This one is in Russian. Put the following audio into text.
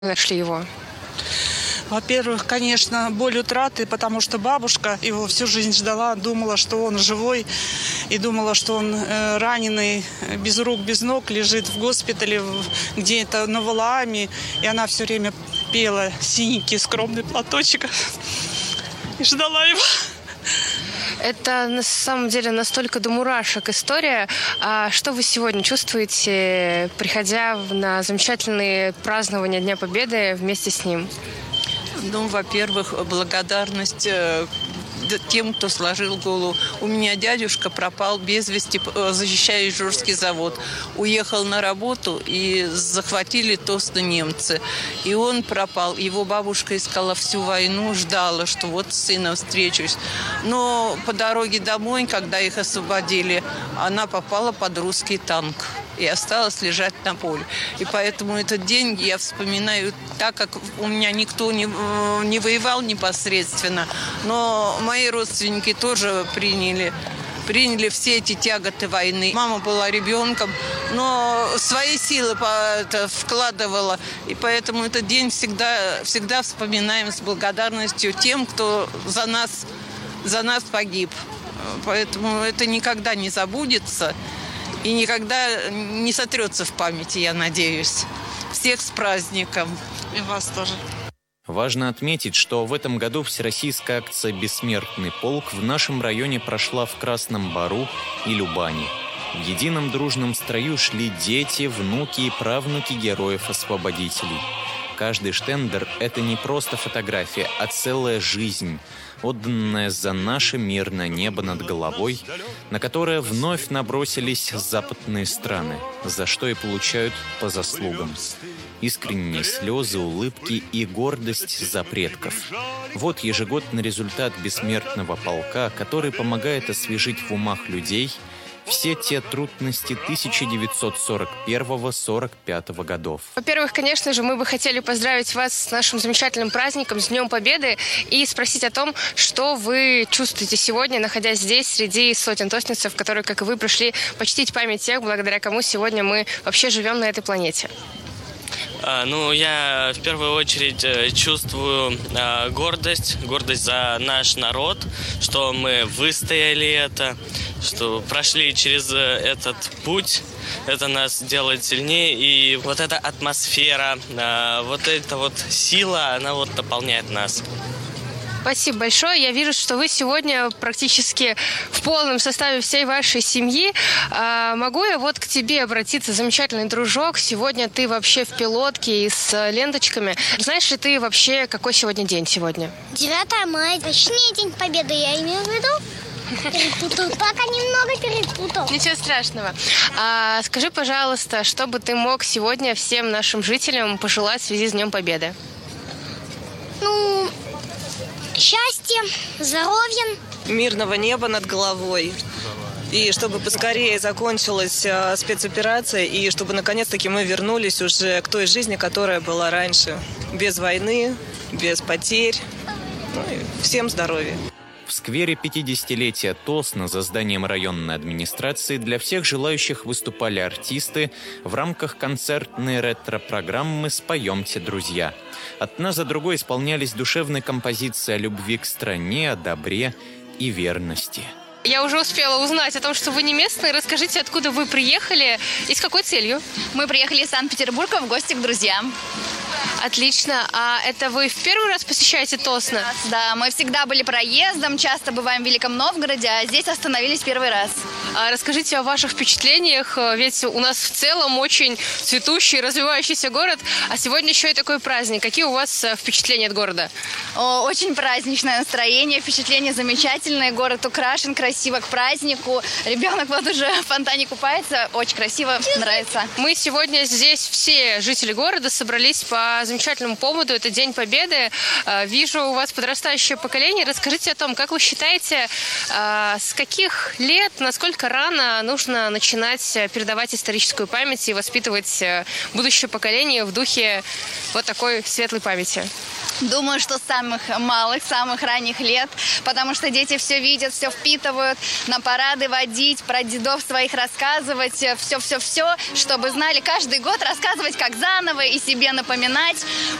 нашли его? Во-первых, конечно, боль утраты, потому что бабушка его всю жизнь ждала, думала, что он живой, и думала, что он раненый, без рук, без ног, лежит в госпитале где-то на Валааме, и она все время пела синенький скромный платочек и ждала его. Это на самом деле настолько до мурашек история. А что вы сегодня чувствуете, приходя на замечательные празднования Дня Победы вместе с ним? Ну, во-первых, благодарность тем, кто сложил голову. У меня дядюшка пропал без вести, защищая Ижорский завод. Уехал на работу, и захватили Тосна немцы. И он пропал. Его бабушка искала всю войну, ждала, что вот с сыном встречусь. Но по дороге домой, когда их освободили, она попала под русский танк и осталась лежать на поле. И поэтому этот день я вспоминаю так, как у меня никто не воевал непосредственно, но мои родственники тоже приняли все эти тяготы войны. Мама была ребенком, но свои силы вкладывала. И поэтому этот день всегда вспоминаем с благодарностью тем, кто за нас погиб. Поэтому это никогда не забудется и никогда не сотрется в памяти, я надеюсь. Всех с праздником. И вас тоже. Важно отметить, что в этом году всероссийская акция «Бессмертный полк» в нашем районе прошла в Красном Бару и Любани. В едином дружном строю шли дети, внуки и правнуки героев-освободителей. Каждый штендер – это не просто фотография, а целая жизнь, отданная за наше мирное небо над головой, на которое вновь набросились западные страны, за что и получают по заслугам. Искренние слезы, улыбки и гордость за предков. Вот ежегодный результат бессмертного полка, который помогает освежить в умах людей все те трудности 1941-45 годов. Во-первых, конечно же, мы бы хотели поздравить вас с нашим замечательным праздником, с Днем Победы, и спросить о том, что вы чувствуете сегодня, находясь здесь, среди сотен тоснинцев, которые, как и вы, пришли почтить память тех, благодаря кому сегодня мы вообще живем на этой планете. Я в первую очередь чувствую гордость за наш народ, что мы выстояли это, что прошли через этот путь. Это нас делает сильнее, и вот эта атмосфера, вот эта вот сила, она вот наполняет нас. Спасибо большое. Я вижу, что вы сегодня практически в полном составе всей вашей семьи. Могу я вот к тебе обратиться, замечательный дружок? Сегодня ты вообще в пилотке и с ленточками. Знаешь ли ты вообще, какой сегодня день сегодня? 9 мая, точнее День Победы, я имею в виду. Перепутал, пока немного перепутал. Ничего страшного. Скажи, пожалуйста, что бы ты мог сегодня всем нашим жителям пожелать в связи с Днем Победы? Счастья, здоровья. Мирного неба над головой. И чтобы поскорее закончилась спецоперация, и чтобы наконец-таки мы вернулись уже к той жизни, которая была раньше. Без войны, без потерь. И всем здоровья. В сквере 50-летия Тосна за зданием районной администрации для всех желающих выступали артисты в рамках концертной ретро-программы «Споемте, друзья». Одна за другой исполнялись душевные композиции о любви к стране, о добре и верности. Я уже успела узнать о том, что вы не местные. Расскажите, откуда вы приехали и с какой целью? Мы приехали из Санкт-Петербурга в гости к друзьям. Отлично. А это вы в первый раз посещаете Тосно? Да, мы всегда были проездом, часто бываем в Великом Новгороде, а здесь остановились первый раз. Расскажите о ваших впечатлениях, ведь у нас в целом очень цветущий, развивающийся город, а сегодня еще и такой праздник. Какие у вас впечатления от города? Очень праздничное настроение, впечатления замечательные, город украшен красиво к празднику, ребенок вот уже в фонтане купается, очень красиво, нравится. Мы сегодня здесь все жители города собрались по замечательному поводу, это День Победы. Вижу у вас подрастающее поколение. Расскажите о том, как вы считаете, с каких лет, насколько рано нужно начинать передавать историческую память и воспитывать будущее поколение в духе вот такой светлой памяти? Думаю, что с самых малых, самых ранних лет, потому что дети все видят, все впитывают, на парады водить, про дедов своих рассказывать, все, чтобы знали, каждый год рассказывать как заново и себе напоминать.